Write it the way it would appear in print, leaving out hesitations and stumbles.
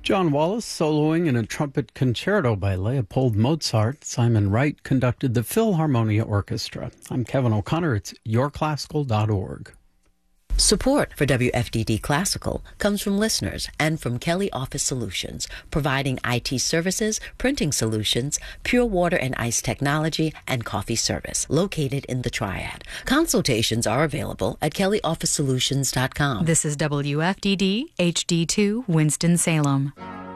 John Wallace soloing in a trumpet concerto by Leopold Mozart. Simon Wright conducted the Philharmonia Orchestra. I'm Kevin O'Connor. It's yourclassical.org. Support for WFDD Classical comes from listeners and from Kelly Office Solutions, providing IT services, printing solutions, pure water and ice technology, and coffee service, located in the Triad. Consultations are available at kellyofficesolutions.com. This is WFDD HD2 Winston-Salem.